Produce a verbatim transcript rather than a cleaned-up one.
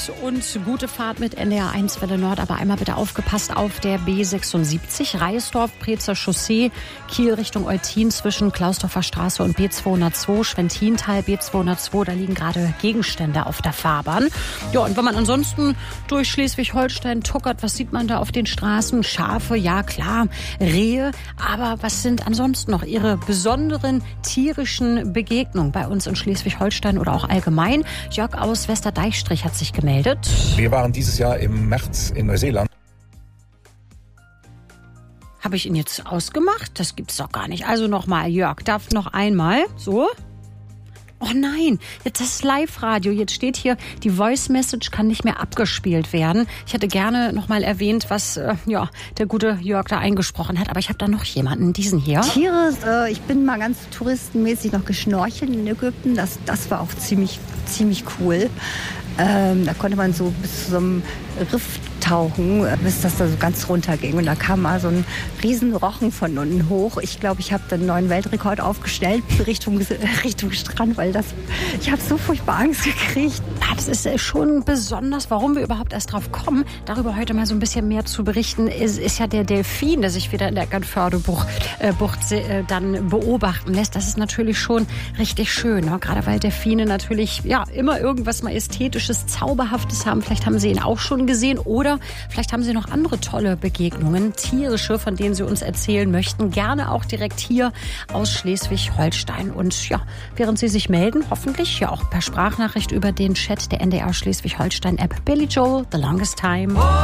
und gute Fahrt mit N D R eins Welle Nord, aber einmal bitte aufgepasst auf der B sechsundsiebzig, Reisdorf-Prezer Chaussee, Kiel Richtung Eutin zwischen Klausdorfer Straße und B zweihundertzwei, Schwentintal B zweihundertzwei, da liegen gerade Gegenstände auf der Fahrbahn. Ja, und wenn man ansonsten durch Schleswig-Holstein tuckert, was sieht man da auf den Straßen? Schafe, ja klar, Rehe, aber was sind ansonsten noch Ihre besonderen tierischen Begegnungen bei uns in Schleswig-Holstein oder auch allgemein? Jörg aus Westerdeichstrich hat sich gemeldet. Wir waren dieses Jahr im März in Neuseeland. Habe ich ihn jetzt ausgemacht? Das gibt's doch gar nicht. Also nochmal, Jörg, darf noch einmal. So. Oh nein, jetzt das Live-Radio. Jetzt steht hier, die Voice-Message kann nicht mehr abgespielt werden. Ich hätte gerne nochmal erwähnt, was äh, ja, der gute Jörg da eingesprochen hat. Aber ich habe da noch jemanden, diesen hier. Tiere, äh, ich bin mal ganz touristenmäßig noch geschnorchelt in Ägypten. Das, das war auch ziemlich, ziemlich cool. Ähm, da konnte man so bis zu so einem Riff tauchen, bis das da so ganz runter ging. Und da kam mal so ein riesen Rochen von unten hoch. Ich glaube, ich habe dann einen neuen Weltrekord aufgestellt Richtung, Richtung Strand, weil das, ich habe so furchtbar Angst gekriegt. Ja, das ist schon besonders, warum wir überhaupt erst drauf kommen, darüber heute mal so ein bisschen mehr zu berichten, ist, ist ja der Delfin, der sich wieder in der Eckernförde-Bucht äh, Bucht, äh, dann beobachten lässt. Das ist natürlich schon richtig schön, ne? Gerade weil Delfine natürlich ja immer irgendwas Majestätisches, Zauberhaftes haben. Vielleicht haben Sie ihn auch schon gesehen oder vielleicht haben Sie noch andere tolle Begegnungen, tierische, von denen Sie uns erzählen möchten. Gerne auch direkt hier aus Schleswig-Holstein. Und ja, während Sie sich melden, hoffentlich ja auch per Sprachnachricht über den Chat der N D R Schleswig-Holstein-App. Billy Joel, The Longest Time.